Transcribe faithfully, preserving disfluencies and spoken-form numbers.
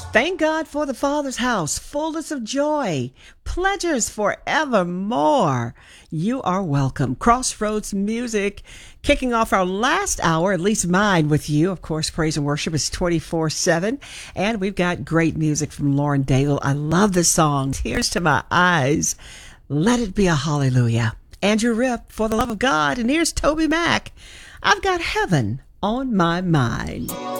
Thank God for the Father's house, fullness of joy, pleasures forevermore. You are welcome. Crossroads Music, kicking off our last hour, at least mine with you. Of course, praise and worship is twenty-four seven. And we've got great music from Lauren Daigle. I love this song, Tears to My Eyes. Let it be a hallelujah. Andrew Ripp, For the Love of God. And here's Toby Mac, I've Got Heaven on My Mind.